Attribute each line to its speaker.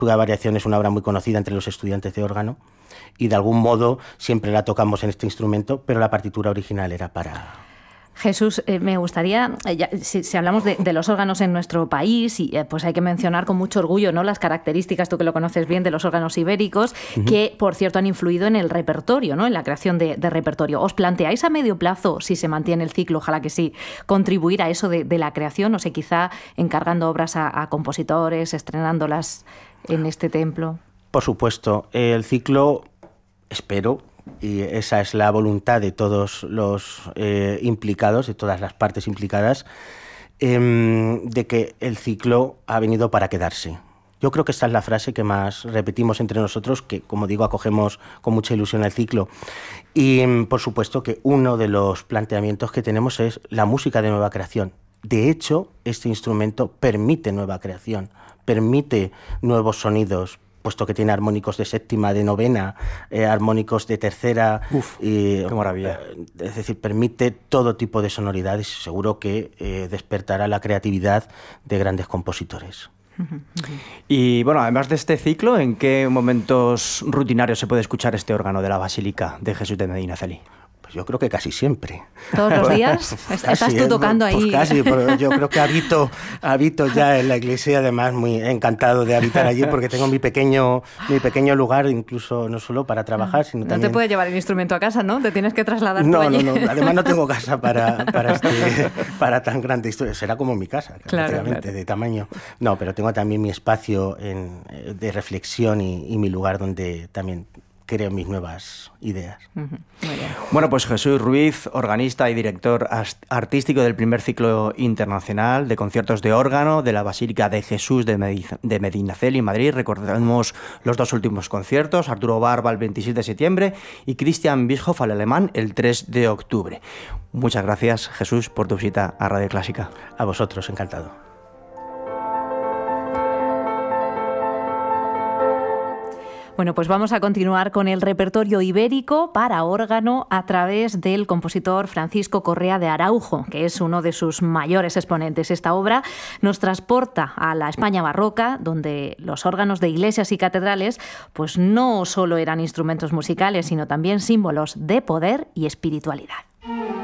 Speaker 1: Fuga de Variación es una obra muy conocida entre los estudiantes de órgano y de algún modo siempre la tocamos en este instrumento, pero la partitura original era para...
Speaker 2: Jesús, me gustaría, si hablamos de los órganos en nuestro país, pues hay que mencionar con mucho orgullo, ¿no?, las características, tú que lo conoces bien, de los órganos ibéricos, que, por cierto, han influido en el repertorio, ¿no?, en la creación de repertorio. ¿Os planteáis a medio plazo, si se mantiene el ciclo, ojalá que sí, contribuir a eso de la creación? O sea, quizá encargando obras a compositores, estrenándolas en este templo.
Speaker 1: Por supuesto, el ciclo, espero, y esa es la voluntad de todos los implicados, de todas las partes implicadas, de que el ciclo ha venido para quedarse. Yo creo que esta es la frase que más repetimos entre nosotros, que, como digo, acogemos con mucha ilusión el ciclo. Y, por supuesto, que uno de los planteamientos que tenemos es la música de nueva creación. De hecho, este instrumento permite nueva creación, permite nuevos sonidos, puesto que tiene armónicos de séptima, de novena, armónicos de tercera.
Speaker 3: ¡Qué maravilla!
Speaker 1: Es decir, permite todo tipo de sonoridades y seguro que despertará la creatividad de grandes compositores.
Speaker 3: Y bueno, además de este ciclo, ¿en qué momentos rutinarios se puede escuchar este órgano de la Basílica de Jesús de Medinaceli?
Speaker 1: Yo creo que casi siempre.
Speaker 2: ¿Todos los días? ¿Estás tú tocando ahí?
Speaker 1: Pues casi, pero yo creo que habito ya en la iglesia, además muy encantado de habitar allí, porque tengo mi pequeño lugar, incluso no solo para trabajar, sino también...
Speaker 2: No te puedes llevar el instrumento a casa, ¿no? Te tienes que trasladar
Speaker 1: tú
Speaker 2: allí.
Speaker 1: No, además no tengo casa para tan grande historia. Será como mi casa,
Speaker 2: claro.
Speaker 1: De tamaño. No, pero tengo también mi espacio de reflexión y mi lugar donde también creo mis nuevas ideas.
Speaker 2: Muy bien.
Speaker 3: Bueno, pues Jesús Ruiz, organista y director artístico del primer ciclo internacional de conciertos de órgano de la Basílica de Jesús de Medinaceli en Madrid. Recordamos los dos últimos conciertos, Arturo Barba el 26 de septiembre y Christian Bischoff al alemán el 3 de octubre. Muchas gracias, Jesús, por tu visita a Radio Clásica.
Speaker 1: A vosotros, encantado.
Speaker 2: Bueno, pues vamos a continuar con el repertorio ibérico para órgano a través del compositor Francisco Correa de Araujo, que es uno de sus mayores exponentes. Esta obra nos transporta a la España barroca, donde los órganos de iglesias y catedrales pues no solo eran instrumentos musicales, sino también símbolos de poder y espiritualidad.